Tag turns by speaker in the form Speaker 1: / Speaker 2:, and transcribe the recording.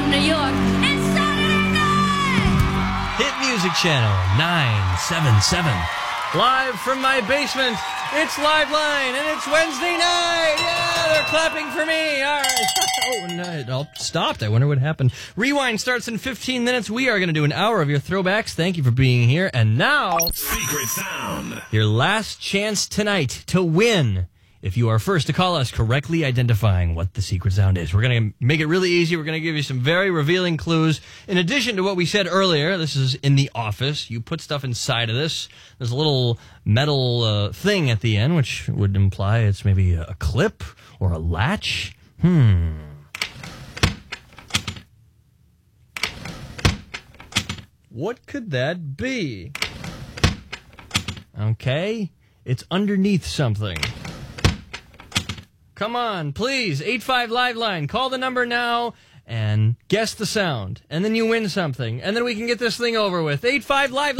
Speaker 1: from New York. It's Saturday night!
Speaker 2: Hit Music Channel 977. Live from my basement, it's Live Line, and it's Wednesday night! Yeah, they're clapping for me! All right. Oh, no, it all stopped. I wonder what happened. Rewind starts in 15 minutes. We are going to do an hour of your throwbacks. Thank you for being here. And now,
Speaker 3: Secret Sound.
Speaker 2: your last chance tonight to win. If you are first to call us correctly identifying what the secret sound is. We're going to make it really easy. We're going to give you some very revealing clues. In addition to what we said earlier, this is in the office. You put stuff inside of this. There's a little metal thing at the end, which would imply it's maybe a clip or a latch. What could that be? Okay, it's underneath something. Come on, please, 85 Live Line. Call the number now and guess the sound. And then you win something. And then we can get this thing over with. 85 Live